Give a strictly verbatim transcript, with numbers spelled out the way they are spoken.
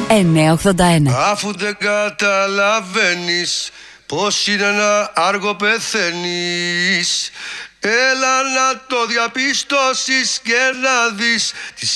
εννιακόσια ογδόντα ένα. Αφού δεν καταλαβαίνεις πως είναι ένα άργο πεθαίνεις, έλα να το διαπιστώσεις και να δεις τις